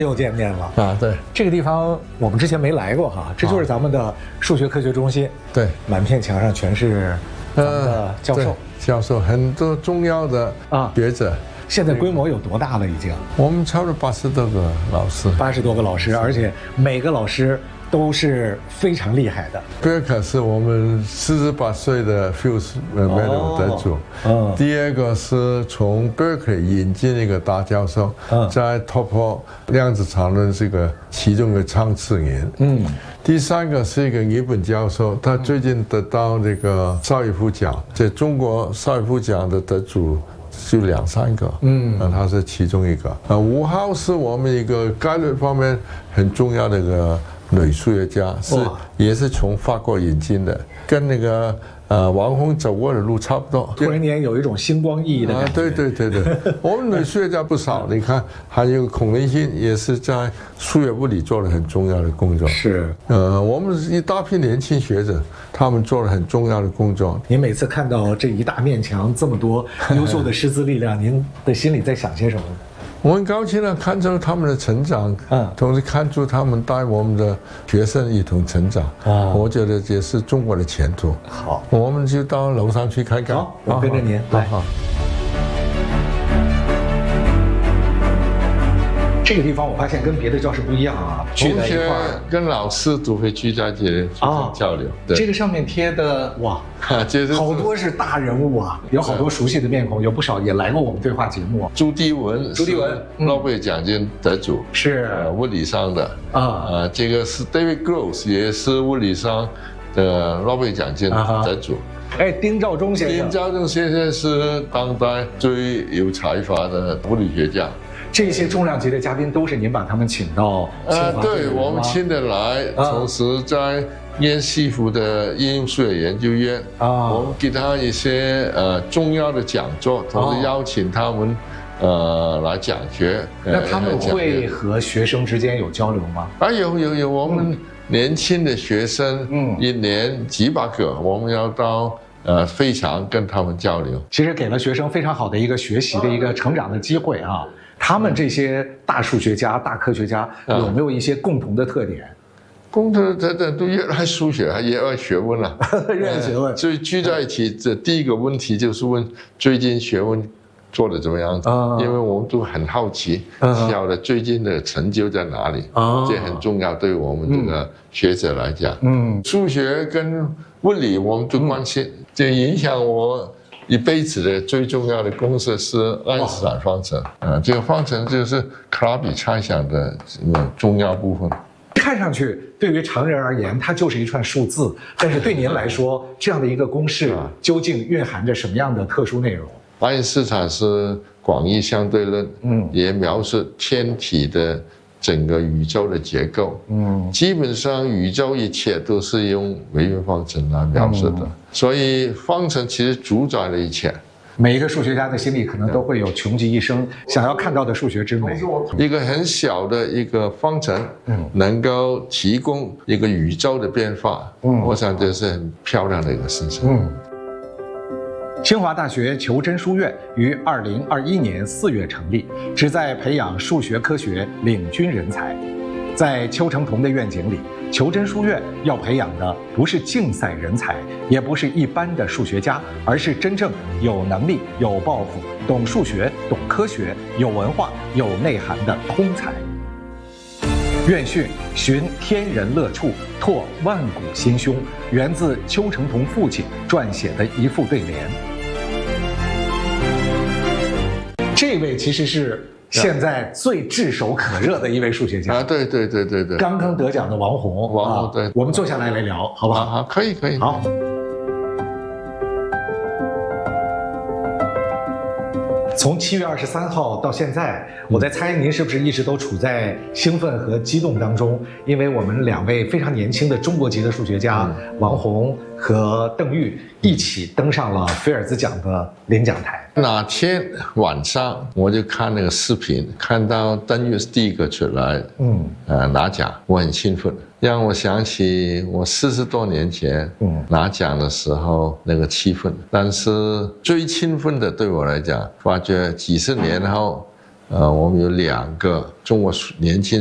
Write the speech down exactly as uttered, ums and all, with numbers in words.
又见面了啊！对， 这个地方我们之前没来过哈，这就是咱们的数学科学中心。 对， 满片墙上全是咱们的教授， 教授很多重要的啊学者。 现在规模有多大了？已经？ 我们差不多八十多个老师， 八十多个老师，而且每个老师都是非常厉害的。 贝尔克是我们四十八岁的 Fields Medal 得主。哦。第二个是从 Berkeley 引进一个大教授，嗯、在 Topol 量子场论是个其中的创始人。嗯。第三个是一个日本教授，他最近得到这个邵逸夫奖，在中国邵逸夫奖的得主就两三个，嗯，那他是其中一个。啊，吴浩是我们一个概率方面很重要的一个女数学家，是也是从法国引进的，跟那个呃王洪走过的路差不多。 突然间有一种星光熠熠的感觉。 啊，对对对对，我们女数学家不少，你看还有孔令馨也是在数学物理做了很重要的工作。 是， 呃，我们一大批年轻学者，他们做了很重要的工作。 您每次看到这一大面墙这么多优秀的师资力量，您的心里在想些什么呢？ 我很高兴的看出他们的成长，嗯，同时看出他们带我们的学生一同成长，啊，我觉得也是中国的前途。 好， 我们就到楼上去看看。 好，我跟着您来。好。这个地方我发现跟别的教室不一样啊， 聚在一块儿，跟老师都会聚在这里交流。 对，这个上面贴的哇，好多是大人物啊，有好多熟悉的面孔，有不少也来过我们对话节目。 朱棣文， 朱棣文， 诺贝尔奖金得主， 是物理上的啊，呃，这个是 David Gross， 也是物理上的诺贝尔奖金得主。 哎，丁肇中先生， 丁肇中先生是当代最有才华的物理学家。 这些重量级的嘉宾都是您把他们请到呃，对，我们请得来，同时在燕西湖的应用数学研究院啊，我们给他一些呃重要的讲座，同时邀请他们呃来讲学。 那他们会和学生之间有交流吗？ 啊，有有有，我们年轻的学生，嗯，一年几百个，我们要到呃费城跟他们交流。 其实给了学生非常好的一个学习的一个成长的机会啊。他们这些大数学家、大科学家有没有一些共同的特点？ 共同的特点都热爱数学，还热爱学问了， 热爱学问。 所以聚在一起，这第一个问题就是问最近学问做得怎么样？啊，因为我们都很好奇，晓得最近的成就在哪里？啊，这很重要，对我们这个学者来讲。嗯，数学跟物理我们都关心，这影响我一辈子的最重要的公式是爱因斯坦方程，啊，这个方程就是克拉比猜想的重要部分。 看上去对于常人而言，它就是一串数字，但是对您来说，这样的一个公式究竟蕴含着什么样的特殊内容？ 爱因斯坦是广义相对论，嗯，也描述天体的整个宇宙的结构，嗯，基本上宇宙一切都是用微分方程来描述的，嗯，所以方程其实主宰了一切。 每一个数学家的心里可能都会有穷极一生想要看到的数学之美。 一个很小的一个方程，嗯，能够提供一个宇宙的变化，嗯，我想这是很漂亮的一个事情。嗯。 清华大学裘真书院于二零二一年四月成立，旨在培养数学科学领军人才。在邱成桐的愿景里，裘真书院要培养的不是竞赛人才，也不是一般的数学家，而是真正有能力、有抱负、懂数学、懂科学、有文化、有内涵的通才。院训寻天人乐处，拓万古心胸，源自邱成桐父亲撰写的一副对联。这位其实是现在最炙手可热的一位数学家啊！对对对对对， 刚刚得奖的王洪， 王洪，对， 我们坐下来来聊，好不好？ 好，可以可以， 好。从七月二十三号到现在，我在猜您是不是一直都处在兴奋和激动当中？因为我们两位非常年轻的中国籍的数学家，嗯，王洪和邓玉一起登上了菲尔兹奖的领奖台。 哪天晚上我就看那个视频，看到邓玉是第一个出来，嗯，呃，拿奖，我很兴奋，让我想起我四十多年前，嗯，拿奖的时候那个气氛。但是最兴奋的对我来讲，发觉几十年后呃，我们有两个中国年轻